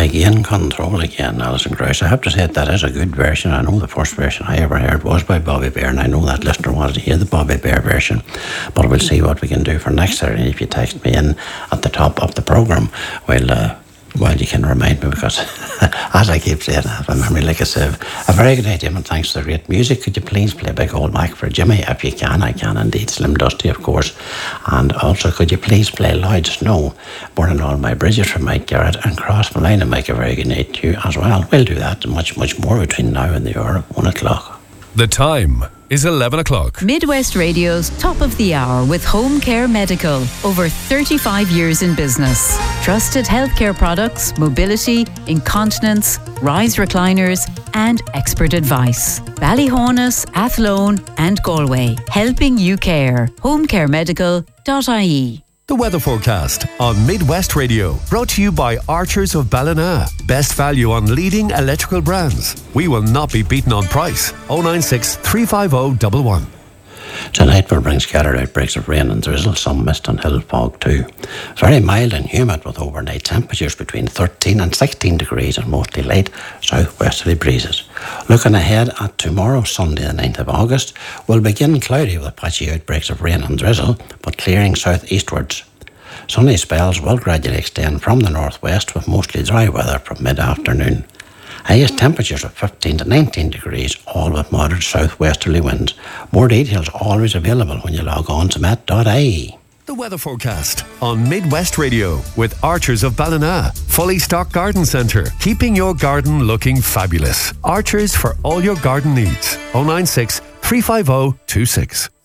Again, Control Again, Alison Krauss. I have to say that is a good version. I know the first version I ever heard was by Bobby Bear, and I know that listener wanted to hear the Bobby Bear version. But we'll see what we can do for next Saturday. If you text me in at the top of the programme, well, you can remind me, because as I keep saying, I have a memory like a sieve. A very good idea, and thanks to the great music. Could you please play Big Old Mac for Jimmy? If you can, I can indeed. Slim Dusty, of course. And also, could you please play Lloyd Snow, Burning All My Bridges for Mike Garrett, and Cross Malina, make a very good night to you as well. We'll do that and much, much more between now and the hour of 1 o'clock. The time is 11 o'clock. Midwest Radio's Top of the Hour with Home Care Medical. Over 35 years in business. Trusted healthcare products, mobility, incontinence, rise recliners, and expert advice. Ballyhonus, Athlone, and Galway. Helping you care. homecaremedical.ie. The weather forecast on Midwest Radio, brought to you by Archers of Ballina. Best value on leading electrical brands. We will not be beaten on price. 096 350 111. Tonight will bring scattered outbreaks of rain and drizzle, some mist and hill fog too. Very mild and humid with overnight temperatures between 13 and 16 degrees and mostly light southwesterly breezes. Looking ahead at tomorrow, Sunday the 9th of August, will begin cloudy with patchy outbreaks of rain and drizzle, but clearing southeastwards. Sunny spells will gradually extend from the northwest with mostly dry weather from mid-afternoon. Highest temperatures of 15 to 19 degrees, all with moderate southwesterly winds. More details always available when you log on to met.ie. The weather forecast on Midwest Radio with Archers of Ballina. Fully stocked garden centre, keeping your garden looking fabulous. Archers for all your garden needs. 096 350 26.